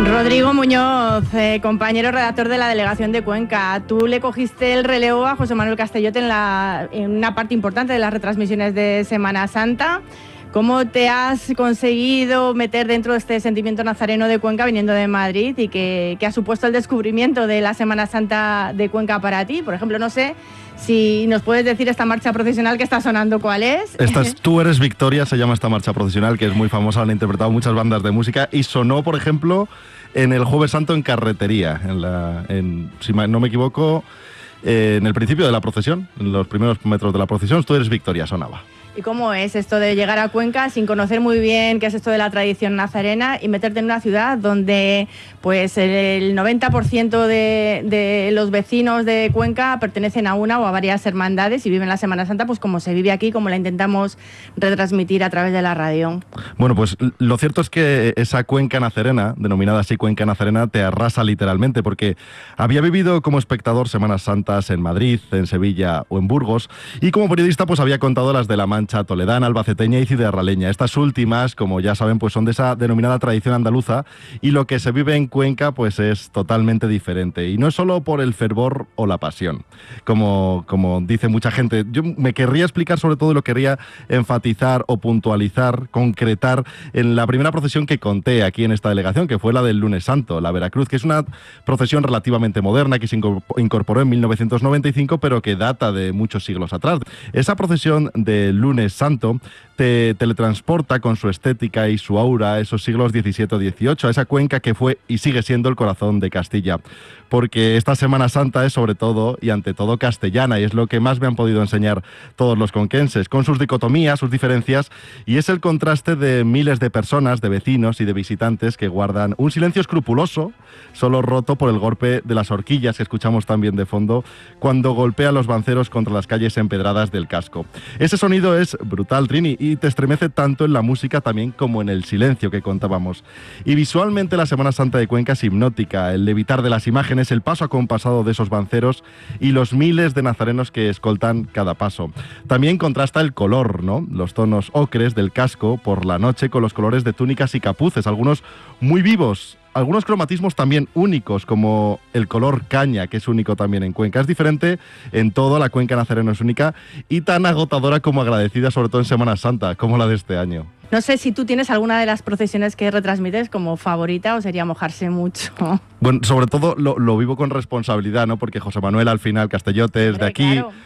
Rodrigo Muñoz, compañero redactor de la Delegación de Cuenca. Tú le cogiste el relevo a José Manuel Castellote en una parte importante de las retransmisiones de Semana Santa. ¿Cómo te has conseguido meter dentro de este sentimiento nazareno de Cuenca viniendo de Madrid y qué ha supuesto el descubrimiento de la Semana Santa de Cuenca para ti? Por ejemplo, no sé si nos puedes decir esta marcha procesional que está sonando, ¿cuál es? Tú eres Victoria, se llama esta marcha procesional, que es muy famosa, la han interpretado muchas bandas de música y sonó, por ejemplo, en el Jueves Santo en Carretería, si no me equivoco, en el principio de la procesión, en los primeros metros de la procesión, Tú eres Victoria, sonaba. ¿Y cómo es esto de llegar a Cuenca sin conocer muy bien qué es esto de la tradición nazarena y meterte en una ciudad donde pues el 90% de los vecinos de Cuenca pertenecen a una o a varias hermandades y viven la Semana Santa pues como se vive aquí, como la intentamos retransmitir a través de la radio? Bueno, pues lo cierto es que esa Cuenca nazarena, denominada así Cuenca nazarena, te arrasa literalmente, porque había vivido como espectador Semanas Santas en Madrid, en Sevilla o en Burgos, y como periodista pues había contado las de la Mancha toledana, albaceteña y ciudadrealeña. Estas últimas, como ya saben, pues son de esa denominada tradición andaluza, y lo que se vive en Cuenca pues es totalmente diferente. Y no es solo por el fervor o la pasión, como dice mucha gente. Yo me querría explicar, sobre todo lo querría enfatizar o puntualizar, concretar en la primera procesión que conté aquí en esta delegación, que fue la del Lunes Santo, la Veracruz, que es una procesión relativamente moderna que se incorporó en 1995, pero que data de muchos siglos atrás. Esa procesión del Lunes Santo te teletransporta con su estética y su aura a esos siglos XVII o XVIII, a esa Cuenca que fue y sigue siendo el corazón de Castilla. Porque esta Semana Santa es sobre todo y ante todo castellana, y es lo que más me han podido enseñar todos los conquenses, con sus dicotomías, sus diferencias, y es el contraste de miles de personas, de vecinos y de visitantes que guardan un silencio escrupuloso, solo roto por el golpe de las horquillas que escuchamos también de fondo cuando golpean los banceros contra las calles empedradas del casco. Ese sonido es brutal, Trini, y te estremece tanto en la música también como en el silencio que contábamos. Y visualmente la Semana Santa de Cuenca es hipnótica, el levitar de las imágenes, el paso acompasado de esos banceros y los miles de nazarenos que escoltan cada paso. También contrasta el color, ¿no? Los tonos ocres del casco por la noche con los colores de túnicas y capuces, algunos muy vivos. Algunos cromatismos también únicos, como el color caña, que es único también en Cuenca. Es diferente en todo, la Cuenca nazarena es única y tan agotadora como agradecida, sobre todo en Semana Santa, como la de este año. No sé si tú tienes alguna de las procesiones que retransmites como favorita o sería mojarse mucho. Bueno, sobre todo lo vivo con responsabilidad, ¿no? Porque José Manuel, al final, Castellote es de aquí. Claro.